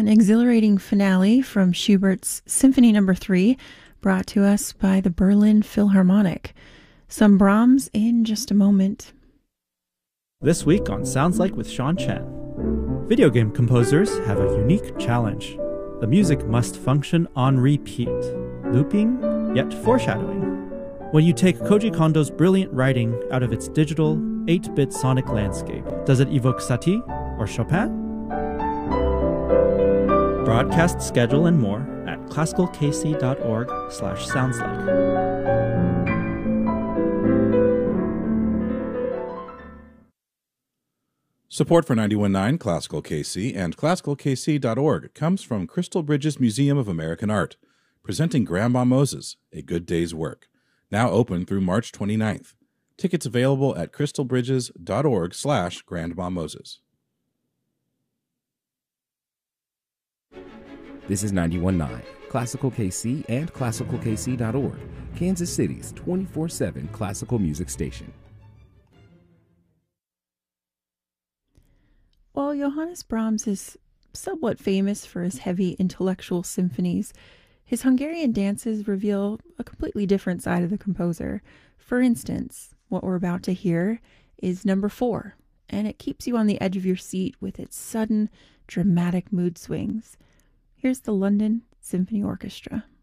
exhilarating finale from Schubert's Symphony No. 3, brought to us by the Berlin Philharmonic. Some Brahms in just a moment. This week on Sounds Like with Sean Chen. Video game composers have a unique challenge. The music must function on repeat, looping, yet foreshadowing. When you take Koji Kondo's brilliant writing out of its digital, 8-bit sonic landscape, does it evoke Satie or Chopin? Broadcast schedule and more at classicalkc.org/soundslike. Support for 91.9 Classical KC and classicalkc.org comes from Crystal Bridges Museum of American Art, presenting Grandma Moses, A Good Day's Work, now open through March 29th. Tickets available at crystalbridges.org/grandmamoses. This is 91.9 Classical KC and classicalkc.org, Kansas City's 24/7 classical music station. While Johannes Brahms is somewhat famous for his heavy intellectual symphonies, his Hungarian dances reveal a completely different side of the composer. For instance, what we're about to hear is No. 4, and it keeps you on the edge of your seat with its sudden, dramatic mood swings. Here's the London Symphony Orchestra.